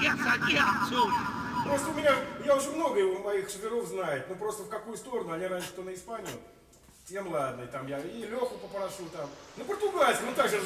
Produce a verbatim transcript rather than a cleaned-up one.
молодец, иди отсюда. Просто у меня, я уже много его, моих шоферов знает, ну просто в какую сторону, они раньше кто на Испанию, тем ладно, и там я и Леху попрошу там, ну португальский, ну так же